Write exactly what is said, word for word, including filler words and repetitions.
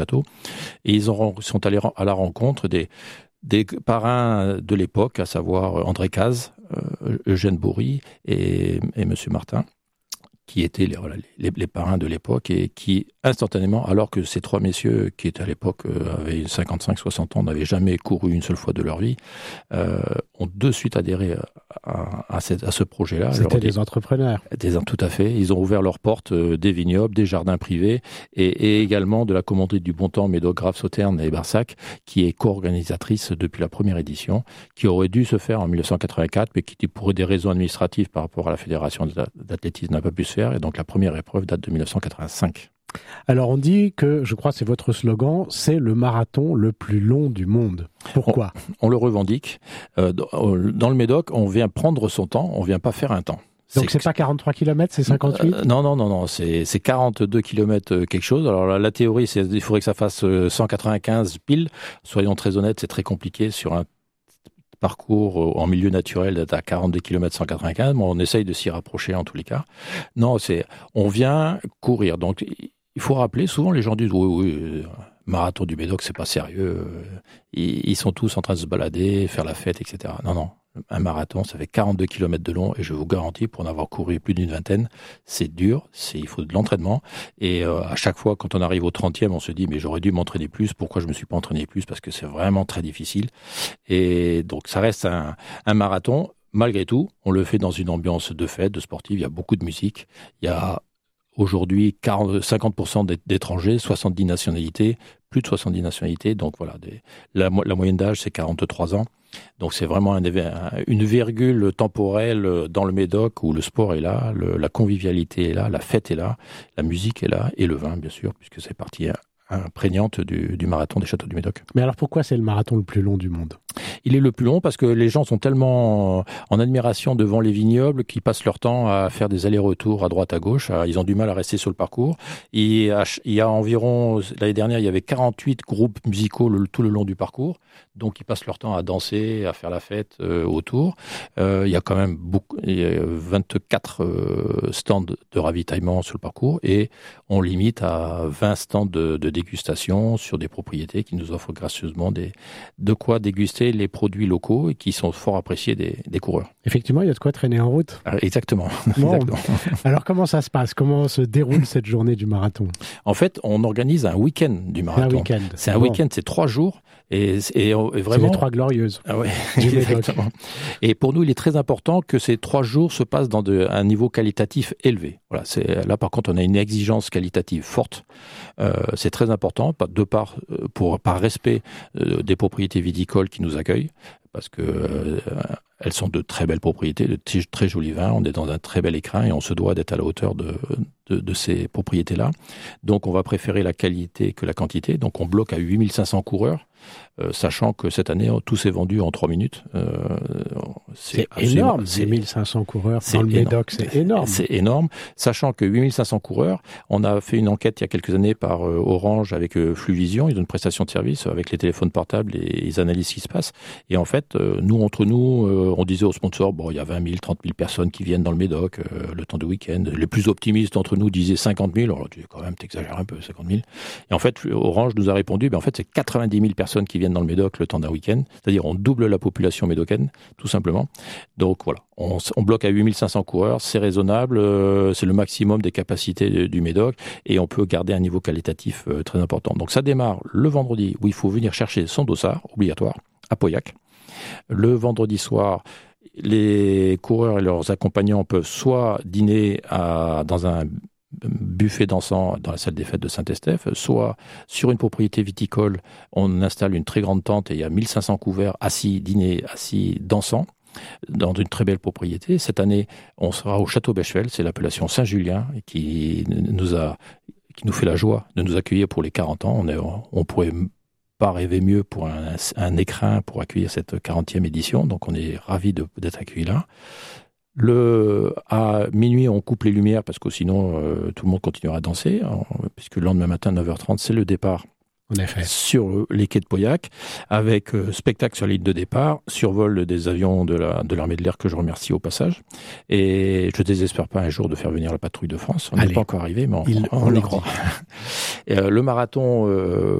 château. Et ils ont, sont allés à la rencontre des, des parrains de l'époque, à savoir André Cazes, euh, Eugène Bourri et, et Monsieur Martin, qui étaient les, voilà, les, les parrains de l'époque et qui, instantanément, alors que ces trois messieurs, qui étaient à l'époque, euh, avaient cinquante-cinq soixante ans, n'avaient jamais couru une seule fois de leur vie, euh, ont de suite adhéré à, à, cette, à ce projet-là. C'était des entrepreneurs. Des, tout à fait. Ils ont ouvert leurs portes euh, des vignobles, des jardins privés et, et également de la commanderie du Bon Temps, Médoc, Graves, Sauternes et Barsac, qui est co-organisatrice depuis la première édition, qui aurait dû se faire en mille neuf cent quatre-vingt-quatre, mais qui, pour des raisons administratives par rapport à la Fédération d'athlétisme, n'a pas pu se faire. Et donc la première épreuve date de mille neuf cent quatre-vingt-cinq. Alors on dit que, je crois que c'est votre slogan, c'est le marathon le plus long du monde. Pourquoi ? On, on le revendique. Euh, dans le Médoc, on vient prendre son temps, on vient pas faire un temps. Donc c'est, c'est pas quarante-trois kilomètres, c'est cinquante-huit ? euh, Non, non, non, non, c'est, c'est quarante-deux kilomètres quelque chose. Alors la, la théorie, c'est il faudrait que ça fasse cent quatre-vingt-quinze pile. Soyons très honnêtes, c'est très compliqué sur un parcours en milieu naturel d'être à quarante-deux kilomètres cent quatre-vingt-quinze, mais on essaye de s'y rapprocher en tous les cas. Non, c'est on vient courir. Donc il faut rappeler, souvent les gens disent oui, oui, marathon du Médoc, c'est pas sérieux. Ils, ils sont tous en train de se balader, faire la fête, et cetera. Non, non. Un marathon, ça fait quarante-deux kilomètres de long et je vous garantis, pour en avoir couru plus d'une vingtaine, c'est dur, c'est, il faut de l'entraînement. Et euh, à chaque fois, quand on arrive au trentième, on se dit, mais j'aurais dû m'entraîner plus. Pourquoi je me suis pas entraîné plus ? Parce que c'est vraiment très difficile. Et donc, ça reste un, un marathon. Malgré tout, on le fait dans une ambiance de fête, de sportive. Il y a beaucoup de musique. Il y a aujourd'hui quarante, cinquante pour cent d'étrangers, soixante-dix nationalités, plus de soixante-dix nationalités. Donc voilà, des, la, la moyenne d'âge, c'est quarante-trois ans. Donc c'est vraiment un, une virgule temporelle dans le Médoc où le sport est là, le, la convivialité est là, la fête est là, la musique est là et le vin bien sûr, puisque c'est partie imprégnante du, du marathon des Châteaux du Médoc. Mais alors pourquoi c'est le marathon le plus long du monde ? Il est le plus long parce que les gens sont tellement en admiration devant les vignobles qu'ils passent leur temps à faire des allers-retours à droite à gauche. Ils ont du mal à rester sur le parcours. Et il y a environ, l'année dernière, il y avait quarante-huit groupes musicaux le, tout le long du parcours. Donc ils passent leur temps à danser, à faire la fête euh, autour. Euh, il y a quand même beaucoup, il y a vingt-quatre euh, stands de ravitaillement sur le parcours et on limite à vingt stands de, de dégustation sur des propriétés qui nous offrent gracieusement des, de quoi déguster les produits locaux et qui sont fort appréciés des, des coureurs. Effectivement, il y a de quoi traîner en route. Ah, exactement. Bon. Exactement. Alors, comment ça se passe ? Comment se déroule cette journée du marathon ? En fait, on organise un week-end du marathon. C'est un week-end. C'est un bon. week-end, c'est trois jours. Et, et, et vraiment... C'est les trois glorieuses. Ah ouais, exactement. Et pour nous, il est très important que ces trois jours se passent dans de, un niveau qualitatif élevé. Voilà, c'est, là, par contre, on a une exigence qualitative forte. Euh, c'est très important, de part, pour, par respect euh, des propriétés viticoles qui nous accueillent, parce que euh, elles sont de très belles propriétés, de t- très jolis vins. On est dans un très bel écrin et on se doit d'être à la hauteur de, de, de ces propriétés-là. Donc, on va préférer la qualité que la quantité. Donc, on bloque à huit mille cinq cents coureurs, euh, sachant que cette année, tout s'est vendu en trois minutes. Euh, c'est c'est énorme, c'est huit mille cinq cents coureurs dans le Médoc, c'est énorme. C'est énorme, sachant que huit mille cinq cents coureurs, on a fait une enquête il y a quelques années par euh, Orange avec euh, Fluvision, ils ont une prestation de service avec les téléphones portables et ils analysent ce qui se passe. Et en fait, euh, nous, entre nous, euh, on disait aux sponsors, bon, il y a vingt mille, trente mille personnes qui viennent dans le Médoc euh, le temps du week-end. Les plus optimistes d'entre nous disaient cinquante mille. Alors, tu dis quand même, t'exagères un peu, cinquante mille. Et en fait, Orange nous a répondu, ben, en fait, c'est quatre-vingt-dix mille personnes qui viennent dans le Médoc le temps d'un week-end. C'est-à-dire, on double la population médocaine, tout simplement. Donc, voilà. On, on bloque à huit mille cinq cents coureurs, c'est raisonnable, euh, c'est le maximum des capacités de, du Médoc et on peut garder un niveau qualitatif euh, très important. Donc ça démarre le vendredi où il faut venir chercher son dossard, obligatoire, à Pauillac. Le vendredi soir, les coureurs et leurs accompagnants peuvent soit dîner à, dans un buffet dansant dans la salle des fêtes de Saint-Estèphe, soit sur une propriété viticole, on installe une très grande tente et il y a mille cinq cents couverts assis, dîner, assis, dansant, dans une très belle propriété. Cette année, on sera au Château Bechevel, c'est l'appellation Saint-Julien, qui nous a, qui nous fait la joie de nous accueillir pour les quarante ans. On est, on pourrait pas rêver mieux pour un, un écrin pour accueillir cette quarantième édition, donc on est ravis de, d'être accueillis là. Le, à minuit, on coupe les lumières parce que sinon, euh, tout le monde continuera à danser, hein, puisque le lendemain matin, neuf heures trente, c'est le départ En effet. Sur les quais de Pauillac, avec euh, spectacle sur la ligne de départ, survol des avions de la de l'armée de l'air que je remercie au passage. Et je désespère pas un jour de faire venir la patrouille de France. On n'est pas encore arrivé, mais on, Il, on, on y croit. Et, euh, le marathon. Euh,